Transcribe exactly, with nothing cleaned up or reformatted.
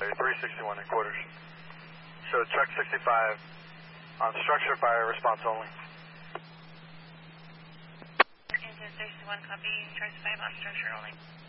three sixty-one in quarters. So truck sixty-five on structure fire response only. Engine sixty-one, copy. Truck sixty-five on structure only.